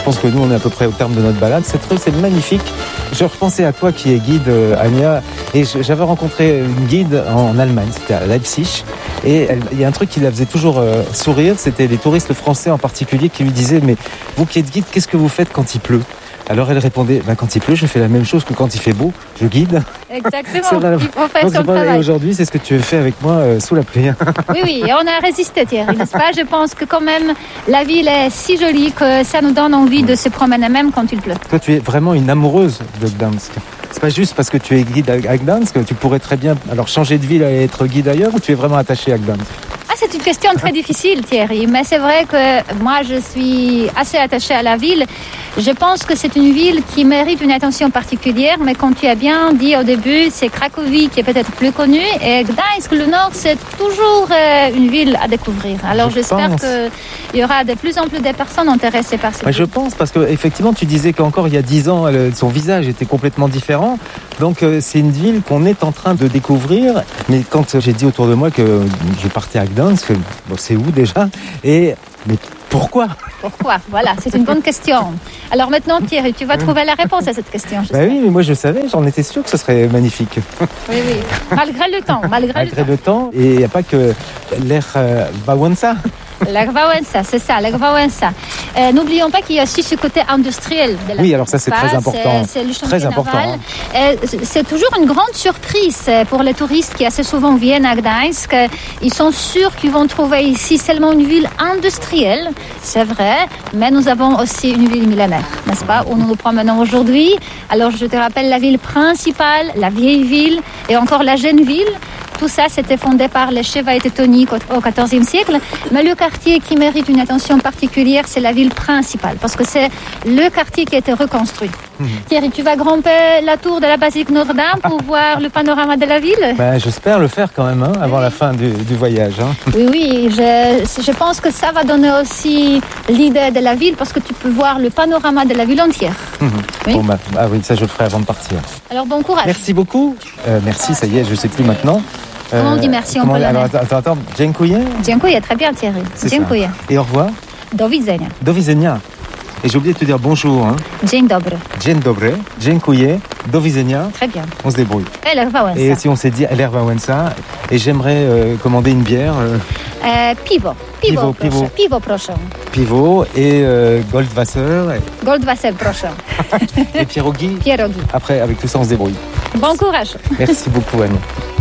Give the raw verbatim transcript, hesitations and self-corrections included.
pense que nous, on est à peu près au terme de notre balade. Cette rue, c'est magnifique. Je repensais à toi qui es guide, euh, Anya, et j'avais rencontré une guide en Allemagne, c'était à Leipzig, et elle, il y a un truc qui la faisait toujours euh, sourire, c'était les touristes français en particulier qui lui disaient « Mais vous qui êtes guide, qu'est-ce que vous faites quand il pleut ?» Alors elle répondait ben, « Quand il pleut, je fais la même chose que quand il fait beau, je guide. » Exactement, la... il faut faire Donc, son travail. Et aujourd'hui, c'est ce que tu fais avec moi euh, sous la pluie. Oui, oui, et on a résisté, Thierry, n'est-ce pas? Je pense que quand même, la ville est si jolie que ça nous donne envie de se promener même quand il pleut. Toi, tu es vraiment une amoureuse de Gdansk. C'est pas juste parce que tu es guide à Gdansk, tu pourrais très bien alors changer de ville et être guide ailleurs, ou tu es vraiment attaché à Gdansk? Ah, c'est une question très difficile, Thierry, mais c'est vrai que moi, je suis assez attachée à la ville. Je pense que c'est une ville qui mérite une attention particulière, mais comme tu as bien dit au début, c'est Cracovie qui est peut-être plus connue, et Gdańsk, le Nord, c'est toujours une ville à découvrir. Alors je j'espère qu'il y aura de plus en plus de personnes intéressées par cette mais ville. Je pense, parce qu'effectivement, tu disais qu'encore il y a dix ans, son visage était complètement différent. Donc c'est une ville qu'on est en train de découvrir. Mais quand j'ai dit autour de moi que je partais à Gdansk, bon, c'est où déjà? Et mais pourquoi? Pourquoi? Voilà, c'est une bonne question. Alors maintenant, Thierry, tu vas trouver la réponse à cette question. Bah oui, mais moi je savais, j'en étais sûr que ce serait magnifique. Oui, oui. Malgré le temps, malgré, malgré le, le temps. Et il n'y a pas que l'air euh, Wałęsa. L'air Wałęsa, c'est ça, l'air Wałęsa. Euh, n'oublions pas qu'il y a aussi ce côté industriel de la Oui, alors ça c'est très important. C'est, c'est le très chantier important. naval. Euh, c'est toujours une grande surprise pour les touristes qui assez souvent viennent à Gdańsk. Ils sont sûrs qu'ils vont trouver ici seulement une ville industrielle, c'est vrai, mais nous avons aussi une ville millénaire, n'est-ce pas, où nous nous promenons aujourd'hui. Alors je te rappelle la ville principale, la vieille ville et encore la jeune ville. Tout ça, c'était fondé par les chevaliers teutoniques au quatorzième siècle. Mais le quartier qui mérite une attention particulière, c'est la ville principale, parce que c'est le quartier qui a été reconstruit. Mmh. Thierry, tu vas grimper la tour de la basilique Notre-Dame pour voir le panorama de la ville? Ben, j'espère le faire quand même, hein, avant oui. la fin du, du voyage. Hein. Oui, oui, je, je pense que ça va donner aussi l'idée de la ville, parce que tu peux voir le panorama de la ville entière. Mmh. Oui. Bon, ben, ah oui, ça je le ferai avant de partir. Alors bon courage. Merci beaucoup. Euh, merci, ça y est, je ne sais plus maintenant. Comment on dit merci en polonais? Alors, attends, attends, dziękuję. Dziękuję, très bien Thierry. Dziękuję. Et au revoir. Do widzenia. Do widzenia. Et j'ai oublié de te dire bonjour. Hein. Dzień dobry. Dzień dobry. Dziękuję. Do widzenia. Très bien. On se débrouille. L'air Wałęsa. Et si on s'est dit l'air Wałęsa, et j'aimerais euh, commander une bière. Euh... Euh, pivo. Pivo, pivo, proszę. pivo. Pivo, proszę. Pivo et euh, Goldwasser. Goldwasser, proszę. Et pierogi. Pierogi. Après, avec tout ça, on se débrouille. Bon courage. Merci beaucoup, Anne.